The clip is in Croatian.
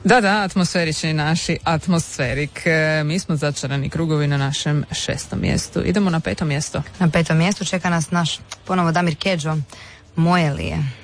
Da, atmosferični naši atmosferik. Mi smo začarani krugovi na našem 6. mjestu. Idemo na 5. mjesto. Na 5. mjestu čeka nas naš ponovo Damir Kedžo, Moje li je.